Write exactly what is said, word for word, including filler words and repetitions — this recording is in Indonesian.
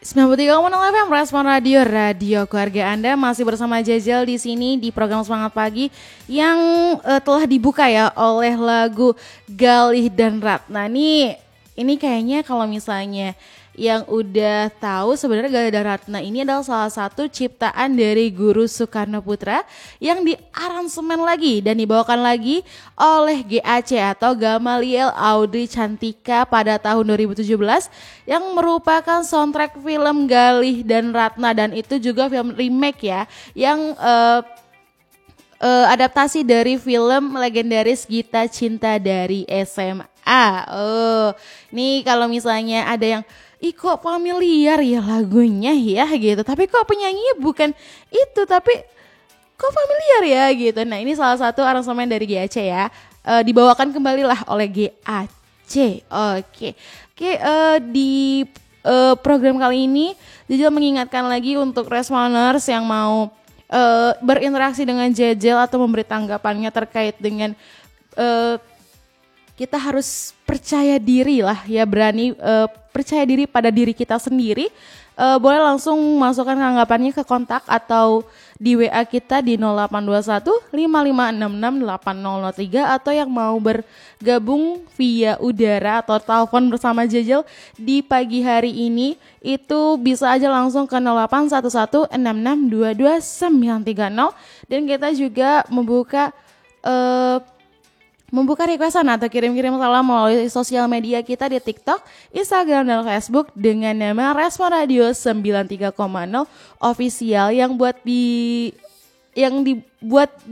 sembilan puluh tiga koma nol F M Respon Radio, radio keluarga Anda masih bersama Jajal di sini di program Semangat Pagi yang uh, telah dibuka ya oleh lagu Galih dan Ratna. Nih, ini kayaknya kalau misalnya yang udah tahu sebenarnya Galih dan Ratna ini adalah salah satu ciptaan dari Guru Soekarno Putra yang diaransemen lagi dan dibawakan lagi oleh G A C atau Gamaliel Audrey Cantika pada tahun dua ribu tujuh belas yang merupakan soundtrack film Galih dan Ratna, dan itu juga film remake ya yang uh, uh, adaptasi dari film legendaris Gita Cinta dari S M A. Oh, nih kalau misalnya ada yang ih kok familiar ya lagunya ya gitu, tapi kok penyanyinya bukan itu, tapi kok familiar ya gitu. Nah ini salah satu aransemen dari G A C ya, e, dibawakan kembali lah oleh G A C. Oke, oke e, di e, program kali ini Jajal mengingatkan lagi untuk responers yang mau e, berinteraksi dengan Jajal atau memberi tanggapannya terkait dengan e, kita harus percaya diri lah ya, berani uh, percaya diri pada diri kita sendiri. Uh, boleh langsung masukkan tanggapannya ke kontak atau di W A kita di nol delapan dua satu lima lima enam enam delapan nol nol tiga, atau yang mau bergabung via udara atau telepon bersama Jajal di pagi hari ini itu bisa aja langsung ke nol delapan satu satu enam enam dua dua sembilan tiga nol, dan kita juga membuka uh, Membuka requestan atau kirim-kirim salam melalui sosial media kita di TikTok, Instagram, dan Facebook dengan nama Respon Radio sembilan puluh tiga koma nol Official yang buat di yang dibuat